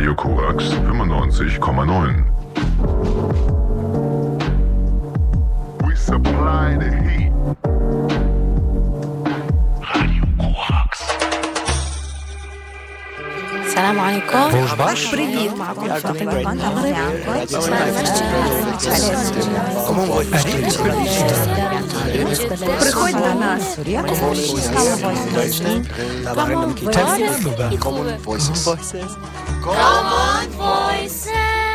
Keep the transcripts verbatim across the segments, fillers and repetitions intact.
Radio Korax fünfundneunzig Komma neun. We supply the heat. Radio Korax. السلام عليكم. Bonjour. بريد معكم فاطمة приходь до нас. Common Voices. Common Voices.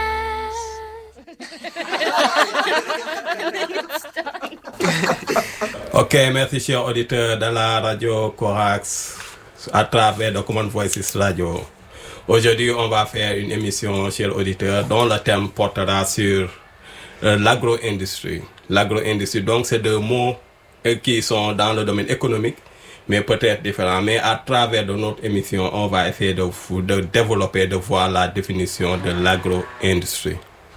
Ok, merci chers auditeurs de la radio Korax à travers de Common Voices Radio. Aujourd'hui, on va faire une émission, chers auditeurs, dont le thème portera sur euh, l'agro-industrie. L'agro-industrie, donc, c'est deux mots euh, qui sont dans le domaine économique, mais peut-être différents. Mais à travers de notre émission, on va essayer de, de développer, de voir la définition de l'agro-industrie.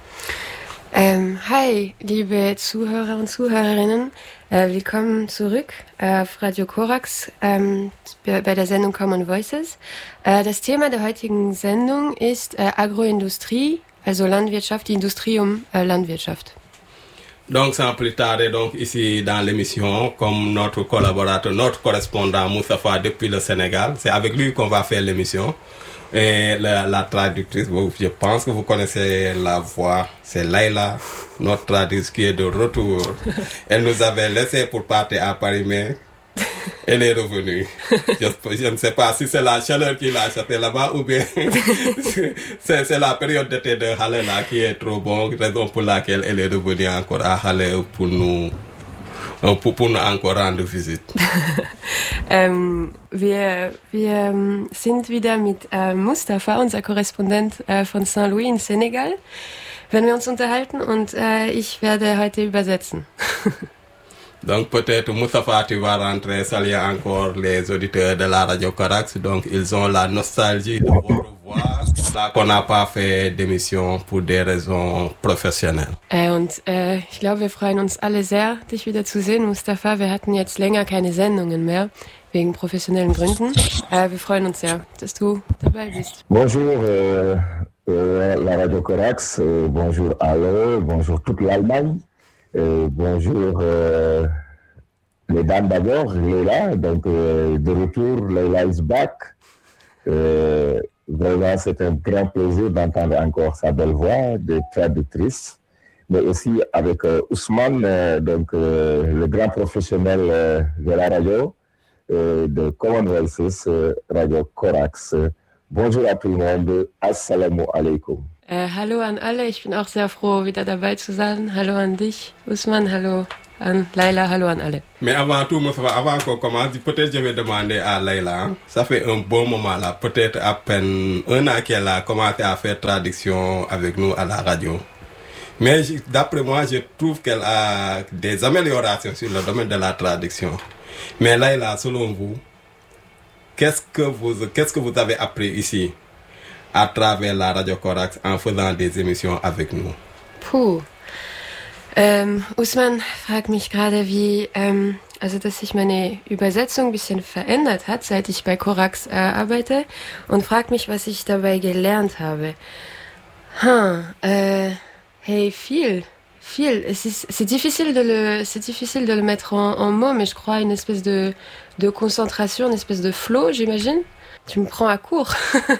Ähm, hi, liebe Zuhörer und Zuhörerinnen, äh, willkommen zurück äh, auf Radio Korax ähm, bei der Sendung Common Voices. Äh, das Thema der heutigen Sendung ist äh, Agroindustrie, also Landwirtschaft, die Industrie um äh, Landwirtschaft. Donc, sans plus tarder, donc, ici dans l'émission, comme notre collaborateur, notre correspondant Moustapha depuis le Sénégal, c'est avec lui qu'on va faire l'émission. Et la, la traductrice, je pense que vous connaissez la voix, c'est Laila, notre traductrice qui est de retour. Elle nous avait laissé pour partir à Paris, mais elle est revenue. Je, je ne sais pas si c'est la chaleur qui l'a acheté là-bas ou bien c'est, c'est la période d'été de Halle là qui est trop bonne, raison pour laquelle elle est revenue encore à Halle pour nous, pour, pour nous encore rendre visite. ähm, wir wir sind wieder mit äh, Mustafa, unser Korrespondent äh, von Saint-Louis in Senegal, wenn wir uns unterhalten und äh, ich werde heute übersetzen. Donc peut-être Moustapha, tu vas rentrer, saluer encore les auditeurs de la Radio Korax. Donc ils ont la nostalgie de vous revoir. Là qu'on n'a pas fait d'émission pour des raisons professionnelles. Äh, und äh, ich glaube, wir freuen uns alle sehr, dich wieder zu sehen, Mustafa. Wir hatten jetzt länger keine Sendungen mehr, wegen professionellen Gründen. Äh, wir freuen uns sehr, dass du dabei bist. Bonjour euh, euh, la Radio Korax, euh, bonjour Halle, bonjour toute l'Allemagne. Euh, bonjour euh, les dames d'abord, Leila, donc euh, de retour, Leila is back. Euh, vraiment, c'est un grand plaisir d'entendre encore sa belle voix de traductrice, mais aussi avec euh, Ousmane, euh, donc euh, le grand professionnel euh, de la radio, euh, de Common Voices, euh, Radio Korax. Bonjour à tout le monde, assalamu alaikum. Äh, hallo an alle, ich bin auch sehr froh, wieder dabei zu sein. Hallo an dich, Ousmane, hallo an Laila, hallo an alle. Mais avant tout, avant qu'on commence, peut-être je vais demander à Laila, ça fait un bon moment là, peut-être à peine un an qu'elle a commencé à faire traduction avec nous à la radio. Mais d'après moi, je trouve qu'elle a des améliorations sur le domaine de la traduction. Mais Laila, selon vous, qu'est-ce que vous, qu'est-ce que vous avez appris ici à travers la Radio Korax en faisant des émissions avec nous? Puh. Ähm, Ousmane fragt mich gerade, wie, ähm, also dass sich meine Übersetzung ein bisschen verändert hat, seit ich bei Korax äh, arbeite, und fragt mich, was ich dabei gelernt habe. Huh, euh, hey, viel, viel. Es ist, c'est difficile de le, c'est difficile de le mettre en, en mots, mais je crois une espèce de, de concentration, une espèce de flow, j'imagine. Tu me prends à court.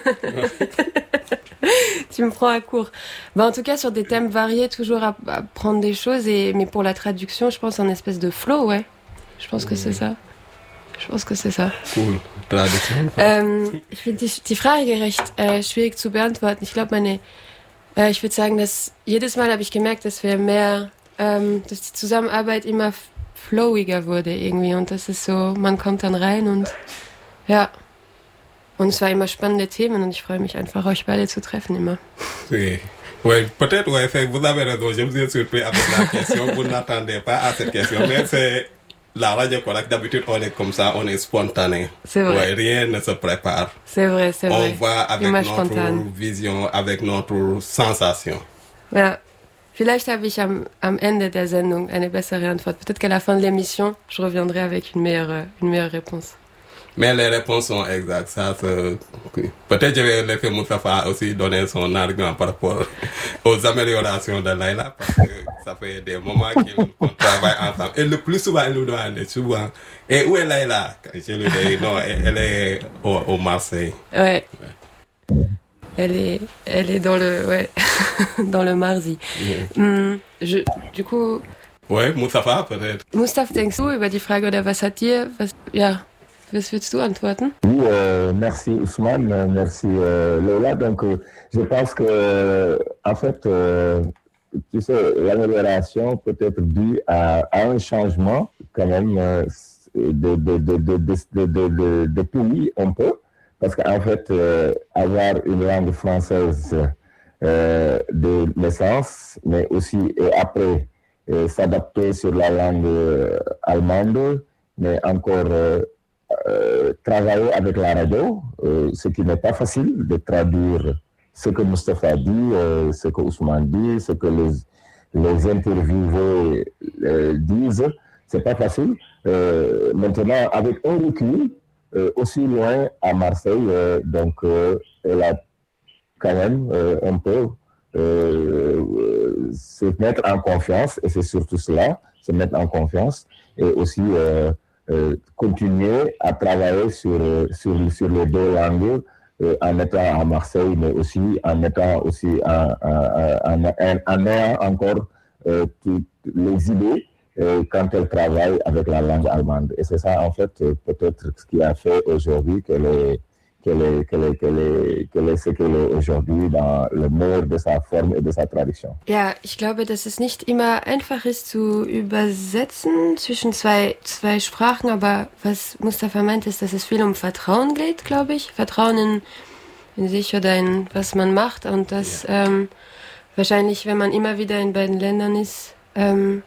Tu me prends à court. Bah, en tout cas, sur des thèmes variés, toujours à, à prendre des choses. Et, mais pour la traduction, je pense un espèce de flow, ouais. Je pense que c'est ça. Je pense que c'est ça. Cool. Traduction. Ähm, ich finde die, die Frage recht äh, schwierig zu beantworten. Ich glaube, meine, äh, ich würde sagen, dass jedes Mal habe ich gemerkt, dass wir mehr, ähm, dass die Zusammenarbeit immer flowiger wurde irgendwie. Und das ist so, man kommt dann rein und ja. Und es war immer spannende Themen und ich freue mich einfach, euch beide zu treffen immer. Oui, oui peut-être, ouais, vous avez raison. Je me suis surpris avec la question. Vous n'attendez pas à cette question, mais c'est la Radio Korax. D'habitude, on est comme ça, on est spontané. C'est vrai. Ouais, rien ne se prépare. C'est vrai, c'est vrai. On va avec immer notre spontan. Vision, avec notre sensation. Ja. Vielleicht habe ich am, am Ende der Sendung eine bessere Antwort. Peut-être qu'à la fin de l'émission, je reviendrai avec une meilleure, une meilleure réponse. Mais les réponses sont exactes. Ça, c'est... Peut-être que je vais laisser Moustapha aussi donner son argument par rapport aux améliorations de Laila, parce que ça fait des moments qu'on travaille ensemble. Et le plus souvent, elle nous demande souvent, et où est Laila? Je lui dis, non, elle est au, au Marseille. Ouais. ouais. Elle est, elle est dans le, ouais, dans le Marzi. Yeah. Hum, je, du coup. Ouais, Moustapha, peut-être. Mustafa, denkst du über die Frage oder was hat dir, was, ja, was willst du antworten? Oui, euh, merci Ousmane, merci euh, Lola. Donc, euh, je pense que, euh, en fait, euh, tu sais, l'amélioration peut être due à, à un changement, quand même, euh, de, de, de, de, de, de, de, de, de pays, un peu. Parce qu'en fait, euh, avoir une langue française euh, de naissance, mais aussi et après euh, s'adapter sur la langue euh, allemande, mais encore euh, euh, travailler avec la radio, euh, ce qui n'est pas facile de traduire ce que Moustapha dit, euh, ce que Ousmane dit, ce que les, les interviewés euh, disent. C'est pas facile. Euh, maintenant, avec un recul, Euh, aussi loin à Marseille, euh, donc euh, elle a quand même euh, un peu euh, euh, se mettre en confiance, et c'est surtout cela, se mettre en confiance, et aussi euh, euh, continuer à travailler sur, sur, sur les deux langues, euh, en étant à Marseille, mais aussi en étant aussi en, en, en, en ayant encore euh, toutes les idées Euh, quand elle travaille avec la langue allemande. Et c'est ça, en fait, euh, peut-être ce qui a fait aujourd'hui qu'elle est, qu'elle est, qu'elle est, qu'elle est, qu'elle est ce qu'elle est aujourd'hui dans le meilleur de sa forme et de sa tradition. Ja, ich glaube, dass es nicht immer einfach ist zu übersetzen zwischen zwei, zwei Sprachen, aber was Mustafa meint, ist, dass es viel um Vertrauen geht, glaube ich. Vertrauen in, in sich oder in was man macht, und dass ja. ähm, wahrscheinlich, wenn man immer wieder in beiden Ländern ist, ähm,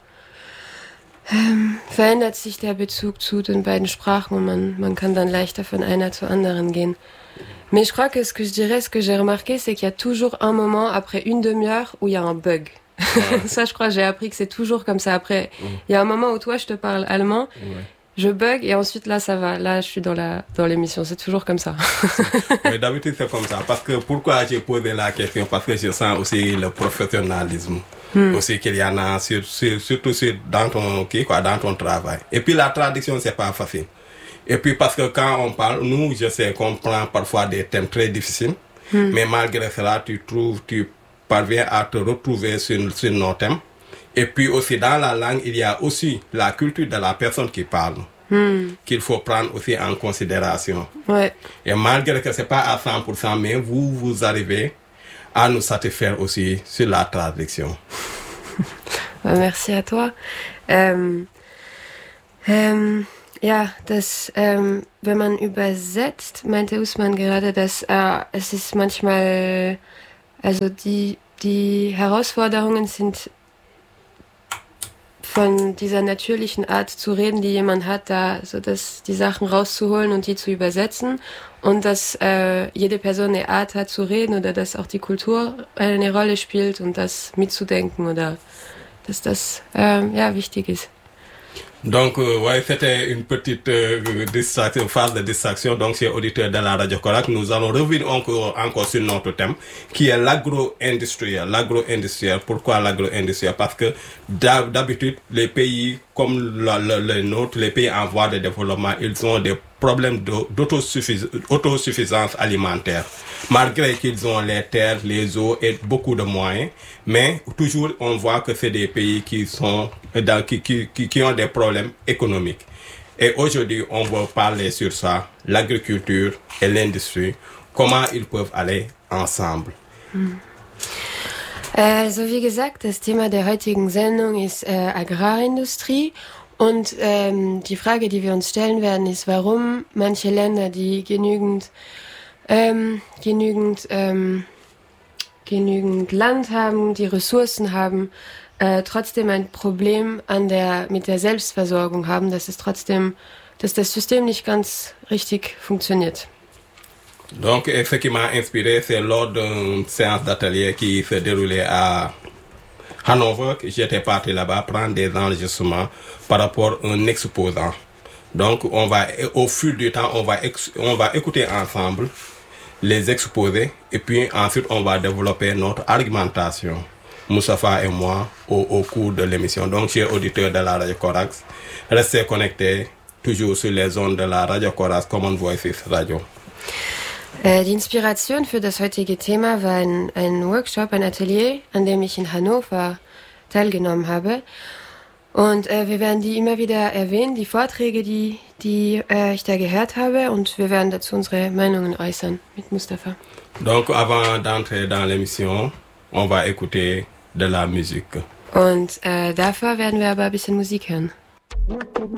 Ähm, verändert sich der Bezug zu den beiden Sprachen und man, man kann dann leichter von einer zur anderen gehen. Mais je crois que ce que je dirais, ce que j'ai remarqué, c'est qu'il y a toujours un moment après une demi-heure où il y a un bug. Ouais. Ça, je crois, j'ai appris que c'est toujours comme ça. Après, il ouais. y a un moment où toi, je te parle allemand, ouais. je bug et ensuite là, ça va. Là, je suis dans la dans l'émission. C'est toujours comme ça. Mais d'habitude, c'est comme ça. Parce que pourquoi j'ai posé la question? Parce que je sens aussi le professionnalisme. Hmm. Aussi qu'il y en a sur, sur, surtout sur, dans ton okay, quoi, dans ton travail. Et puis la traduction, c'est pas facile. Et puis parce que quand on parle, nous, je sais qu'on prend parfois des thèmes très difficiles, hmm. mais malgré cela, tu trouves, tu parviens à te retrouver sur, sur nos thèmes. Et puis aussi dans la langue, il y a aussi la culture de la personne qui parle, hmm. qu'il faut prendre aussi en considération. Ouais. Et malgré que c'est pas à cent pour cent, mais vous, vous arrivez à nous satisfaire aussi sur la traduction. Merci à toi. Ähm, ähm, ja, das, ähm, wenn man übersetzt, meinte Ousmane gerade, dass äh, es ist manchmal, also die, die Herausforderungen sind von dieser natürlichen Art zu reden, die jemand hat, da so dass die Sachen rauszuholen und die zu übersetzen, und dass äh, jede Person eine Art hat zu reden, oder dass auch die Kultur eine Rolle spielt und das mitzudenken, oder dass das äh, ja wichtig ist. Donc, euh, ouais, c'était une petite euh, distraction, phase de distraction. Donc, chers auditeurs de la Radio Korak, nous allons revenir encore, encore sur notre thème, qui est l'agro-industriel. L'agro-industriel. Pourquoi l'agro-industriel? Parce que d'habitude, les pays comme le, le, le nôtre, les pays en voie de développement, ils ont des problèmes d'autosuffisance alimentaire. Malgré qu'ils ont les terres, les eaux et beaucoup de moyens, mais toujours on voit que c'est des pays qui sont dans, qui, qui, qui ont des problèmes économiques. Et aujourd'hui, on va parler sur ça, l'agriculture et l'industrie, comment ils peuvent aller ensemble. Hm. Also wie gesagt, das Thema der heutigen Sendung ist äh, Agrarindustrie. Und ähm, die Frage, die wir uns stellen werden, ist, warum manche Länder, die genügend, ähm, genügend, ähm, genügend Land haben, die Ressourcen haben, äh, trotzdem ein Problem an der, mit der Selbstversorgung haben, dass es trotzdem, dass das System nicht ganz richtig fonctionniert. Donc, ce qui m'a inspiré, c'est lors d'une séance d'atelier qui se déroulait à Hanover, j'étais parti là-bas prendre des enregistrements par rapport à un exposant. Donc, on va, au fil du temps, on va, ex, on va écouter ensemble les exposés et puis ensuite, on va développer notre argumentation, Moustapha et moi, au, au cours de l'émission. Donc, chers auditeurs de la Radio Corax, restez connectés toujours sur les ondes de la Radio Corax, Common Voices Radio. Die Inspiration für das heutige Thema war ein, ein Workshop, ein Atelier, an dem ich in Hannover teilgenommen habe. Und äh, wir werden die immer wieder erwähnen, die Vorträge, die, die äh, ich da gehört habe. Und wir werden dazu unsere Meinungen äußern mit Mustafa. Donc, avant d'entrer dans l'émission, on va écouter de la musique. Und äh, davor werden wir aber ein bisschen Musik hören.